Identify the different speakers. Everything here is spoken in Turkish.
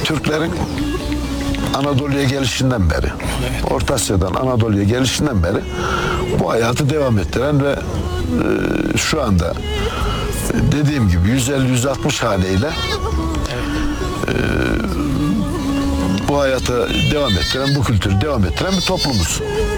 Speaker 1: Türklerin Anadolu'ya gelişinden beri, Orta Asya'dan Anadolu'ya gelişinden beri bu hayatı devam ettiren ve şu anda dediğim gibi 150-160 haneyle bu hayatı devam ettiren, bu kültürü devam ettiren bir toplumuz.